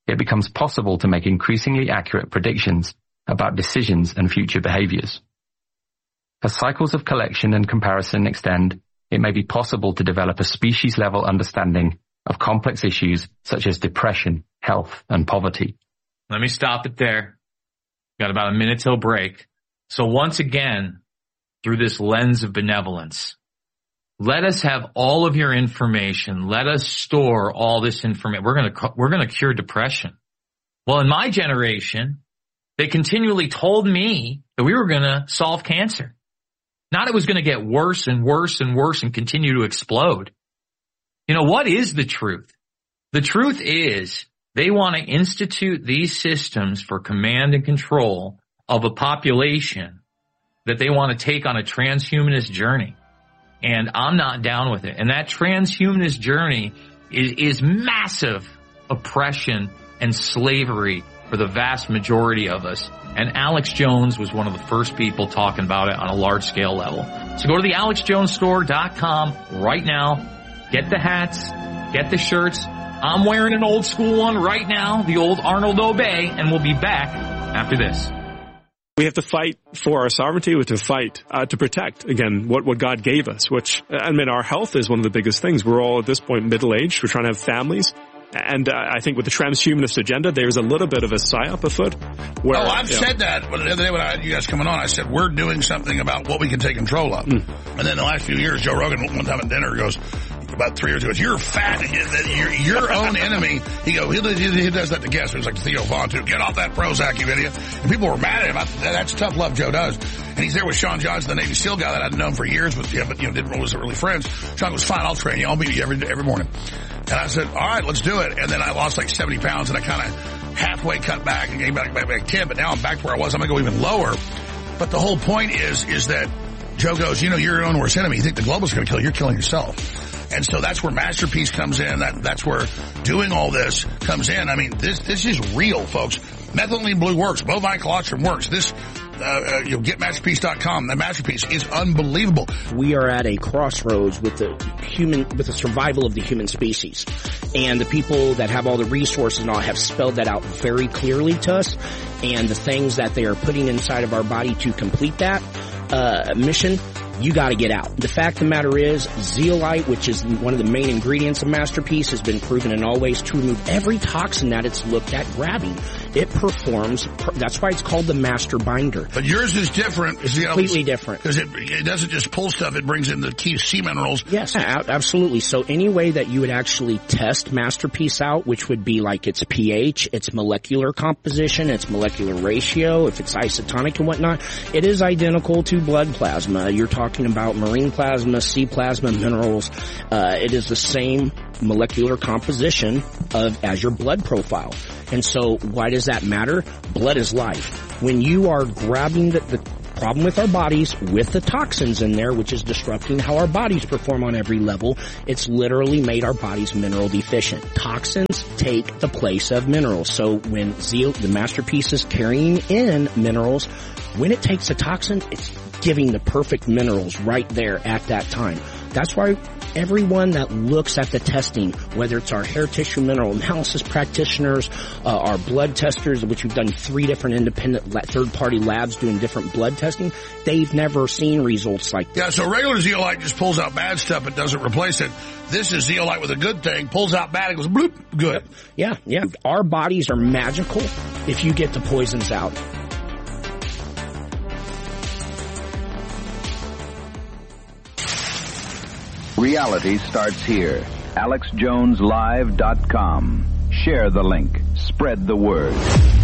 it becomes possible to make increasingly accurate predictions about decisions and future behaviors. As cycles of collection and comparison extend, it may be possible to develop a species-level understanding of complex issues such as depression, health, and poverty. Let me stop it there. Got about a minute till break. So once again, through this lens of benevolence, let us have all of your information. Let us store all this information. We're going to cure depression. Well, in my generation, they continually told me that we were going to solve cancer. Not it was going to get worse and worse and worse and continue to explode. You know, what is the truth? The truth is they want to institute these systems for command and control of a population that they want to take on a transhumanist journey. And I'm not down with it. And that transhumanist journey is massive oppression and slavery for the vast majority of us. And Alex Jones was one of the first people talking about it on a large scale level. So go to the AlexJonesStore.com right now. Get the hats, get the shirts. I'm wearing an old school one right now, the old Arnold Obey, and we'll be back after this. We have to fight for our sovereignty. We have to fight to protect, again, what God gave us, which, I mean, our health is one of the biggest things. We're all at this point middle-aged. We're trying to have families. And I think with the transhumanist agenda, there's a little bit of a psyop afoot. Where, I've said that. The other day when I had you guys coming on, I said, we're doing something about what we can take control of. And then the last few years, Joe Rogan, one time at dinner, goes, about 3 years ago, you're fat, you're your own enemy. He does that to guests. It was like Theo Vaughn, too. Get off that Prozac, you idiot. And people were mad at him. That's tough love Joe does. And he's there with Sean Johnson, the Navy SEAL guy that I'd known for years, but wasn't really friends. Sean goes, fine, I'll train you. I'll meet you every morning. And I said, all right, let's do it. And then I lost like 70 pounds, and I kind of halfway cut back and came back 10, but now I'm back to where I was. I'm going to go even lower. But the whole point is that Joe goes, you're your own worst enemy. You think the global's going to kill you, you're killing yourself. And so that's where Masterpiece comes in. That's where doing all this comes in. I mean, this is real, folks. Methylene blue works. Bovine colostrum works. This, get Masterpiece.com. The Masterpiece is unbelievable. We are at a crossroads with the survival of the human species. And the people that have all the resources and all have spelled that out very clearly to us. And the things that they are putting inside of our body to complete that mission, you got to get out. The fact of the matter is, zeolite, which is one of the main ingredients of Masterpiece, has been proven in all ways to remove every toxin that it's looked at grabbing. It performs, that's why it's called the Master Binder. But yours is different. It's completely different. Because it doesn't just pull stuff, it brings in the key sea minerals. Yes, absolutely. So any way that you would actually test Masterpiece out, which would be like its pH, its molecular composition, its molecular ratio, if it's isotonic and whatnot, it is identical to blood plasma. You're talking about marine plasma, sea plasma, minerals. It is the same molecular composition as your blood profile. And so why does that matter? Blood is life. When you are grabbing the problem with our bodies with the toxins in there, which is disrupting how our bodies perform on every level, it's literally made our bodies mineral deficient. Toxins take the place of minerals. So when the Masterpiece is carrying in minerals, when it takes a toxin, it's giving the perfect minerals right there at that time. That's why everyone that looks at the testing, whether it's our hair tissue mineral analysis practitioners, our blood testers, which we've done 3 different independent third-party labs doing different blood testing, they've never seen results like this. Yeah, so regular zeolite just pulls out bad stuff, but doesn't replace it. This is zeolite with a good thing, pulls out bad, it goes bloop, good. Yeah. Our bodies are magical if you get the poisons out. Reality starts here. AlexJonesLive.com. Share the link. Spread the word.